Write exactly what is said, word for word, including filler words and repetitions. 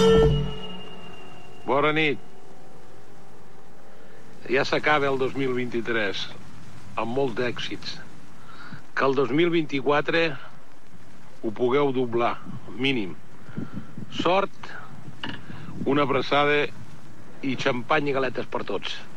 Bona nit. Ja s'acaba el dos mil vint-i-tres, amb molts èxits. Que el dos mil vint-i-quatre ho pugueu doblar, mínim. Sort, una abraçada i xampany i galetes per tots.